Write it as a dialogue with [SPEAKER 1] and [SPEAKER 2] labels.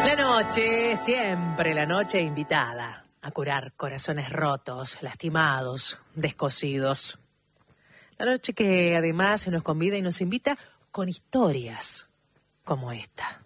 [SPEAKER 1] La noche, siempre la noche invitada a curar corazones rotos, lastimados, descosidos. La noche que además nos convida y nos invita con historias como esta.